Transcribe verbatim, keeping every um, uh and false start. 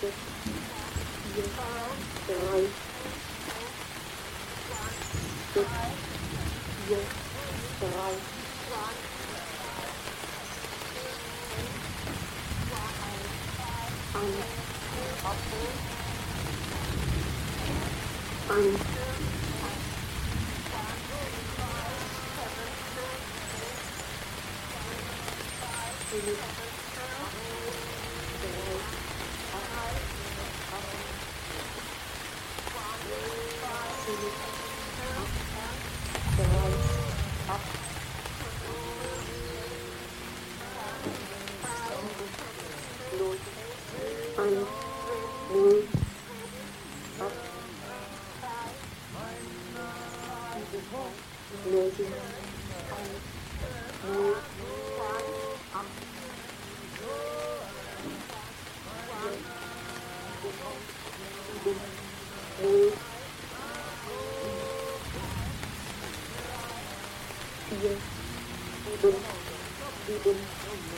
drei, sechs, vier, drei, eins, eins, fünf, drei, fünf, drei, null, eins, null, acht, sieben, neun, eins, null, acht, sieben, null, vier, sieben, sieben,